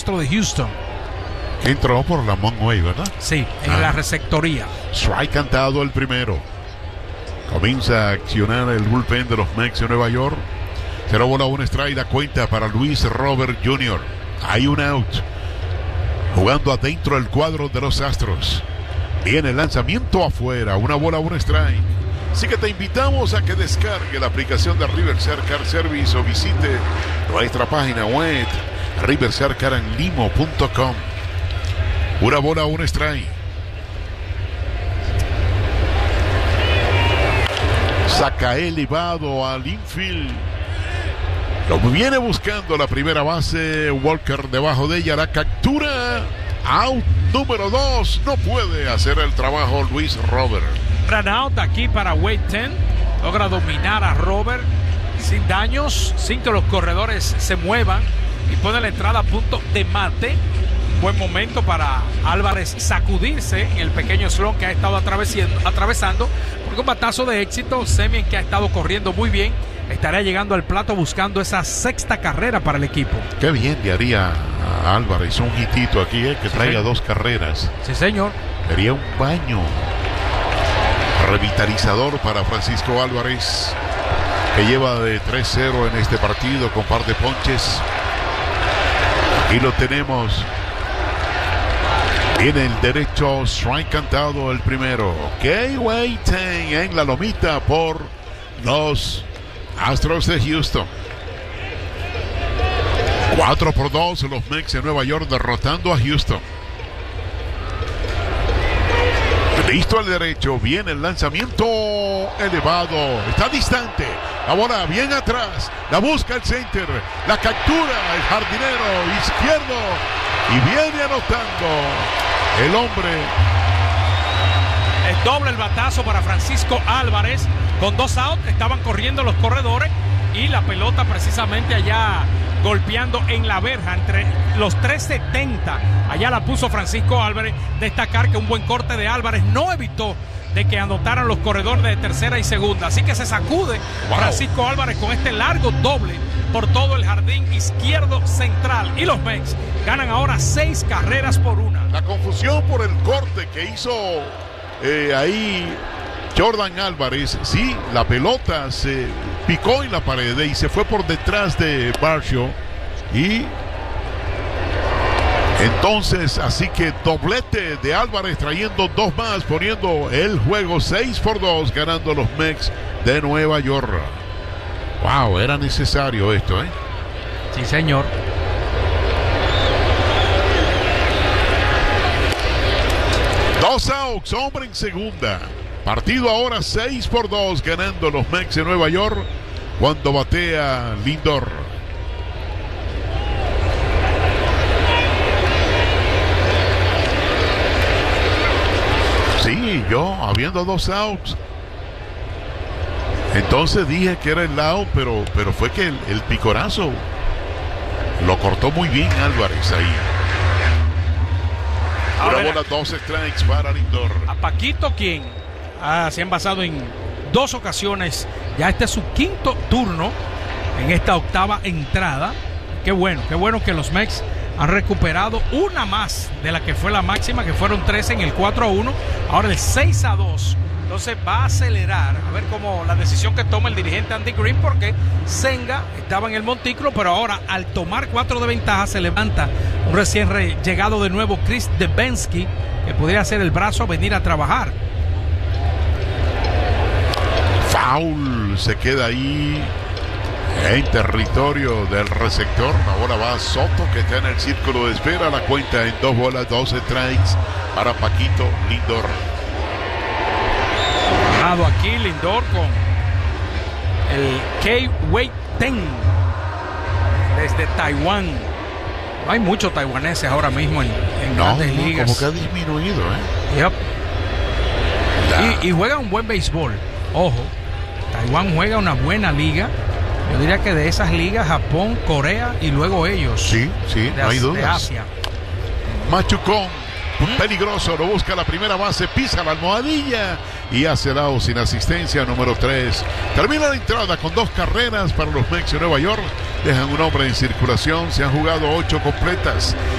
Astros de Houston. Que entró por la Monway, ¿verdad? Sí, en la receptoría. Strike cantado el primero. Comienza a accionar el bullpen de los Mets de Nueva York. 0 bola, 1 strike, la cuenta para Luis Robert Jr. Hay un out. Jugando adentro del cuadro de los Astros. Viene el lanzamiento afuera. 1 bola, 1 strike. Así que te invitamos a que descargue la aplicación de Riverside Car Service o visite nuestra página web riversidecaranlimo.com. 1 bola, 1 strike. Saca elevado al infield. Lo viene buscando la primera base. Walker debajo de ella. La captura. Out número 2. No puede hacer el trabajo Luis Robert. Run out aquí para Wade 10. Logra dominar a Robert sin daños, sin que los corredores se muevan. Y pone la entrada a punto de mate. Buen momento para Álvarez sacudirse en el pequeño slump que ha estado atravesando. Porque un batazo de éxito. Semien, que ha estado corriendo muy bien, estará llegando al plato buscando esa 6ª carrera para el equipo. Qué bien le haría a Álvarez un hitito aquí, que traiga 2 carreras. Sí, señor. Sería un baño revitalizador para Francisco Álvarez, que lleva de 3-0 en este partido con par de ponches. Aquí lo tenemos. Viene el derecho, strike cantado el primero. Wade 10 en la lomita por los Astros de Houston. 4-2 los Mets de Nueva York derrotando a Houston. Listo al derecho, viene el lanzamiento elevado, está distante, la bola bien atrás, la busca el center, la captura el jardinero izquierdo y viene anotando el hombre. Es doble el batazo para Francisco Álvarez. Con 2 outs estaban corriendo los corredores y la pelota precisamente allá golpeando en la verja entre los 370. Allá la puso Francisco Álvarez. Destacar que un buen corte de Álvarez no evitó de que anotaran los corredores de tercera y segunda. Así que se sacude Francisco Álvarez con este largo doble por todo el jardín izquierdo central. Y los Mets ganan ahora 6 carreras por 1. La confusión por el corte que hizo ahí Jordan Álvarez. Sí, la pelota se picó en la pared y se fue por detrás de Barcio. Y entonces, así que doblete de Álvarez trayendo 2 más, poniendo el juego 6-2, ganando los Mets de Nueva York. Wow, era necesario esto, ¿eh? Sí, señor. Dos outs, hombre en segunda. Partido ahora 6-2, ganando los Mets de Nueva York cuando batea Lindor. Sí, yo, habiendo 2 outs. Entonces dije que era el out, pero fue que el picorazo lo cortó muy bien Álvarez ahí. Una bola, 2 strikes para Lindor. A Paquito, quien se ha envasado en 2 ocasiones. Ya este es su 5º turno en esta 8ª entrada. Qué bueno que los Mets han recuperado una más de la que fue la máxima, que fueron 13 en el 4-1. Ahora el 6-2. Entonces va a acelerar, a ver cómo la decisión que toma el dirigente Andy Green, porque Senga estaba en el montículo, pero ahora al tomar 4 de ventaja se levanta un recién llegado de nuevo Chris Devenski, que podría hacer el brazo a venir a trabajar. Foul, se queda ahí en territorio del receptor. Ahora va Soto, que está en el círculo de espera. La cuenta en 2 bolas, 2 strikes para Paquito Lindor. Aquí Lindor con el Wade 10 desde Taiwán. No hay muchos taiwaneses ahora mismo en grandes ligas. Como que ha disminuido, Yep. Y juega un buen béisbol. Ojo, Taiwán juega una buena liga. Yo diría que de esas ligas, Japón, Corea y luego ellos. Sí, no hay dudas. De Asia. Machucón, peligroso, lo busca la primera base, pisa la almohadilla y hace el out sin asistencia, número 3. Termina la entrada con 2 carreras para los Mets de Nueva York. Dejan un hombre en circulación, se han jugado 8 completas.